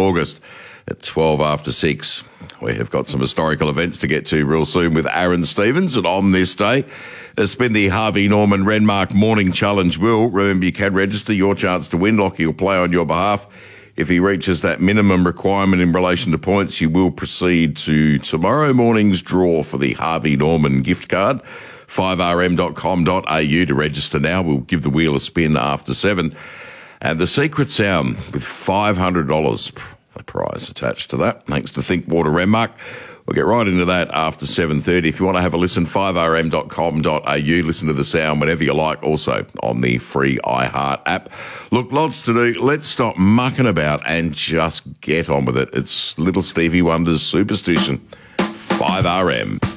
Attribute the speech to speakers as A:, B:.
A: August at 12 after 6. We have got some historical events to get to real soon with Aaron Stevens. And on this day, there's been the Harvey Norman Renmark Morning Challenge. Will, remember you can register your chance to win. Lockie will play on your behalf. If he reaches that minimum requirement in relation to points, you will proceed to tomorrow morning's draw for the Harvey Norman gift card. 5rm.com.au to register now. We'll give the wheel a spin after 7. And the secret sound with $500, a prize attached to that, thanks to Thinkwater Renmark. We'll get right into that after 7:30. If you want to have a listen, 5rm.com.au. Listen to the sound whenever you like, also on the free iHeart app. Look, lots to do. Let's stop mucking about and just get on with it. It's Little Stevie Wonder's Superstition. 5RM.